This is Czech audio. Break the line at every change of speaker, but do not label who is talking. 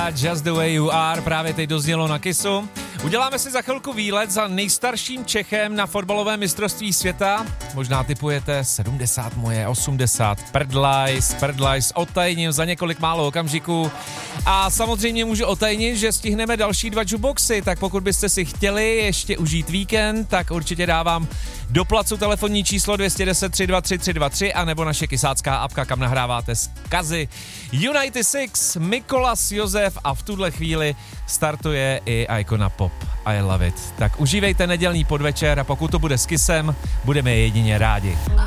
Just the way you are, právě teď doznělo na Kissu. Uděláme si za chvilku výlet za nejstarším Čechem na fotbalové mistrovství světa. Možná tipujete 70 moje, 80, Prdlajs, otajním za několik málo okamžiků. A samozřejmě můžu otajnit, že stihneme další 2 jukeboxy, tak pokud byste si chtěli ještě užít víkend, tak určitě dávám do placu telefonní číslo 210 323 323 a nebo naše kysácká apka, kam nahráváte zkazy. United Six, Mikolas Josef a v tuhle chvíli startuje i Icona Pop. I love it. Tak užívejte nedělní podvečer a pokud to bude s Kissem, budeme jedině rádi.